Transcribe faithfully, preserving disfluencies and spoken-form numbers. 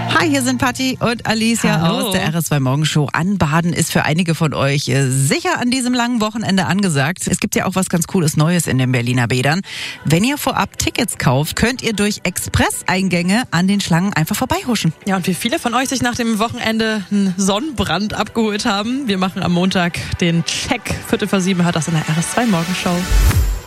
Hi, hier sind Patti und Alicia Hallo. aus der R S zwei Morgenshow. Anbaden ist für einige von euch äh, sicher an diesem langen Wochenende angesagt. Es gibt ja auch was ganz Cooles Neues in den Berliner Bädern. Wenn ihr vorab Tickets kauft, könnt ihr durch Express-Eingänge an den Schlangen einfach vorbeihuschen. Ja, und wie viele von euch sich nach dem Wochenende einen Sonnenbrand abgeholt haben, wir machen am Montag den Check. Viertel vor sieben hört das in der R S zwei Morgenshow.